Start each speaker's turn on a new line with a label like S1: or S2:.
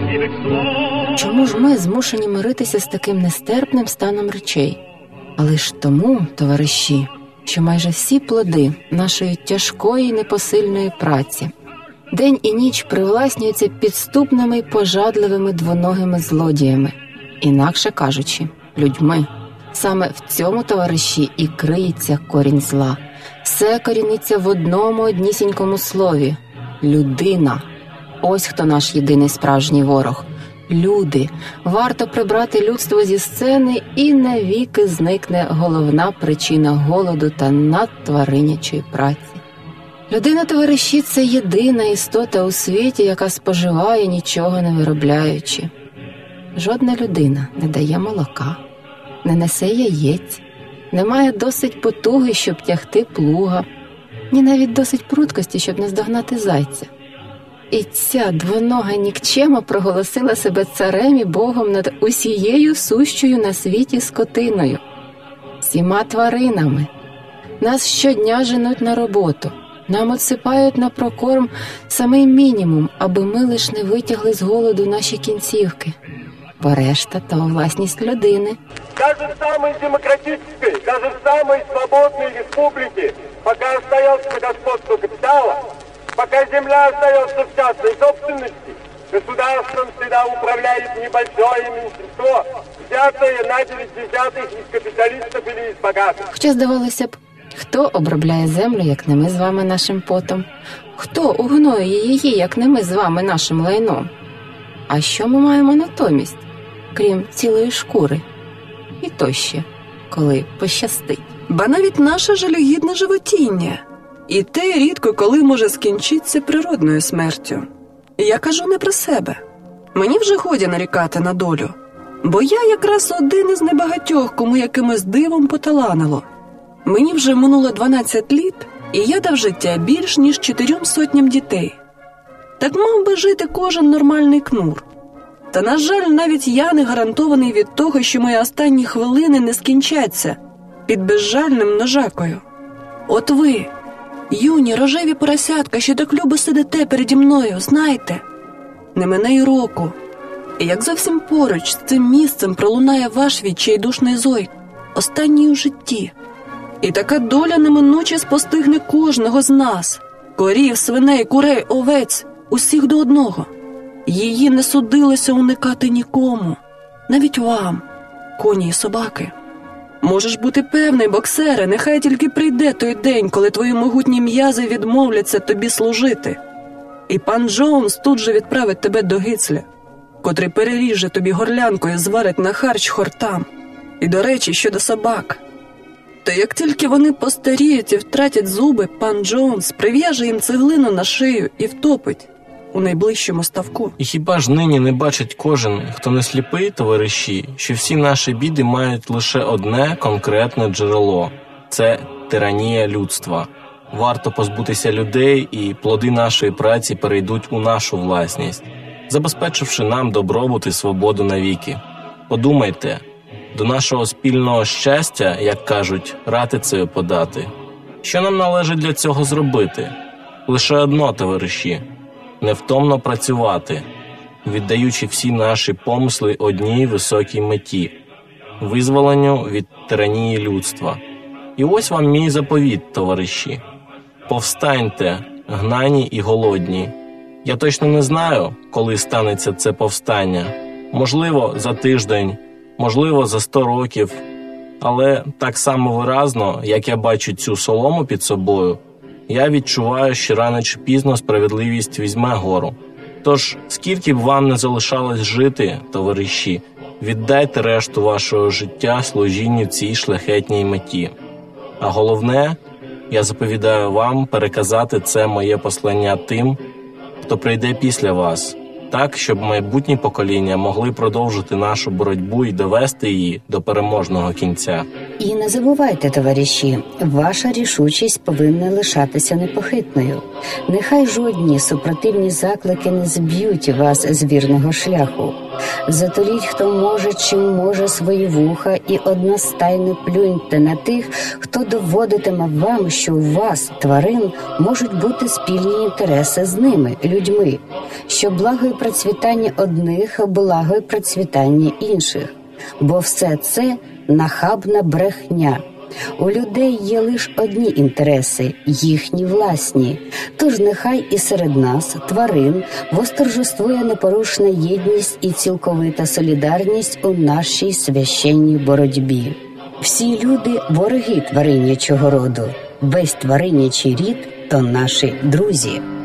S1: Чому ж ми змушені миритися з таким нестерпним станом речей? Але ж тому, товариші, що майже всі плоди нашої тяжкої і непосильної праці день і ніч привласнюються підступними й пожадливими двоногими злодіями, інакше кажучи, людьми. Саме в цьому, товариші, і криється корінь зла. Все коріниться в однісінькому слові – людина. Ось хто наш єдиний справжній ворог. Люди. Варто прибрати людство зі сцени, і навіки зникне головна причина голоду та надтваринячої праці. Людина, товариші, це єдина істота у світі, яка споживає, нічого не виробляючи. Жодна людина не дає молока, не несе яєць, не має досить потуги, щоб тягти плуга, ні навіть досить пруткості, щоб наздогнати зайця. І ця двонога нікчема проголосила себе царем і богом над усією сущою на світі скотиною, всіма тваринами. Нас щодня женуть на роботу, нам отсипають на прокорм самий мінімум, аби ми лиш не витягли з голоду наші кінцівки. Бо решта – то власність людини.
S2: Даже в самой демократической, даже в самой свободной республике, пока остается господство капитала, пока земля остается в частной собственности, государством всегда управляет небольшое меньшинство, взятое на 90-х из капиталистов или из богатых.
S1: Хоча, здавалося б, хто обробляє землю, як не ми з вами нашим потом? Хто угноює її, як не ми з вами нашим лайном? А що ми маємо натомість, крім цілої шкури? І то ще, коли пощастить.
S3: Ба навіть наше жалюгідне животіння. І те рідко коли може скінчитися природною смертю. Я кажу не про себе. Мені вже годі нарікати на долю. Бо я якраз один із небагатьох, кому якимось дивом поталанило. Мені вже минуло 12 літ, і я дав життя більш ніж 400 дітей. Так мав би жити кожен нормальний кнур. Та, на жаль, навіть я не гарантований від того, що мої останні хвилини не скінчаться під безжальним ножакою. От ви, юні рожеві поросятка, що так любо сидите переді мною, знайте, не мине й року. І як зовсім поруч з цим місцем пролунає ваш відчайдушний зойк, останній у житті. І така доля неминуче спостигне кожного з нас, корів, свиней, курей, овець, усіх до одного. Її не судилося уникати нікому, навіть вам, коні й собаки. Можеш бути певний, боксере, нехай тільки прийде той день, коли твої могутні м'язи відмовляться тобі служити. І пан Джонс тут же відправить тебе до Гицля, котрий переріже тобі горлянку і зварить на харч хортам. І, до речі, щодо собак. То як тільки вони постаріють і втратять зуби, пан Джонс прив'яже їм цеглину на шию і втопить у найближчому ставку.
S4: І хіба ж нині не бачить кожен, хто не сліпий, товариші, що всі наші біди мають лише одне конкретне джерело – це тиранія людства. Варто позбутися людей, і плоди нашої праці перейдуть у нашу власність, забезпечивши нам добробут і свободу навіки. Подумайте, до нашого спільного щастя, як кажуть, ратицею подати. Що нам належить для цього зробити? Лише одно, товариші – невтомно працювати, віддаючи всі наші помисли одній високій меті – визволенню від тиранії людства. І ось вам мій заповіт, товариші. Повстаньте, гнані і голодні. Я точно не знаю, коли станеться це повстання. Можливо, за тиждень, можливо, за 100 років. Але так само виразно, як я бачу цю солому під собою, я відчуваю, що рано чи пізно справедливість візьме гору. Тож, скільки б вам не залишалось жити, товариші, віддайте решту вашого життя служінню цій шляхетній меті. А головне, я заповідаю вам переказати це моє послання тим, хто прийде після вас, так, щоб майбутні покоління могли продовжити нашу боротьбу і довести її до переможного кінця.
S5: І не забувайте, товариші, ваша рішучість повинна лишатися непохитною. Нехай жодні супротивні заклики не зб'ють вас з вірного шляху. Затуліть, хто може, чим може, свої вуха, і одностайно плюньте на тих, хто доводитиме вам, що у вас, тварин, можуть бути спільні інтереси з ними, людьми, що благо і процвітання одних, благо і процвітання інших. Бо все це нахабна брехня. У людей є лише одні інтереси – їхні власні. Тож нехай і серед нас, тварин, восторжествує непорушна єдність і цілковита солідарність у нашій священній боротьбі. Всі люди – вороги тваринячого роду. Весь тваринячий рід – то наші друзі.